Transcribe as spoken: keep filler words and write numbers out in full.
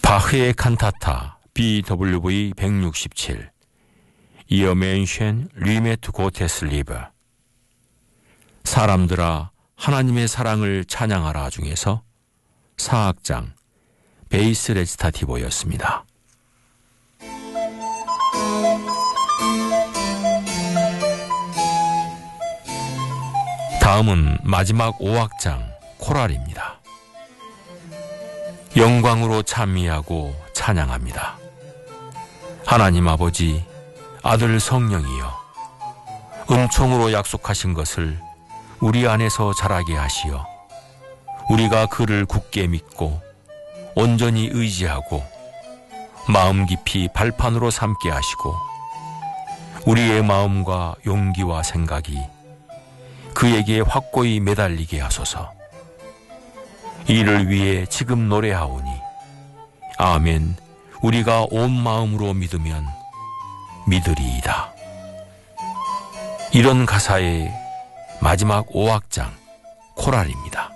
바흐의 칸타타 비 더블유 브이 백육십칠 Ihr Menschen rühmet Gottes Liebe. 사람들아 하나님의 사랑을 찬양하라 중에서 사악장 베이스 레지타티보였습니다. 다음은 마지막 오악장 코랄입니다. 영광으로 찬미하고 찬양합니다. 하나님 아버지, 아들 성령이여, 은총으로 약속하신 것을 우리 안에서 자라게 하시어 우리가 그를 굳게 믿고 온전히 의지하고 마음 깊이 발판으로 삼게 하시고 우리의 마음과 용기와 생각이 그에게 확고히 매달리게 하소서. 이를 위해 지금 노래하오니 아멘. 우리가 온 마음으로 믿으면 믿으리이다. 이런 가사의 마지막 오악장 코랄입니다.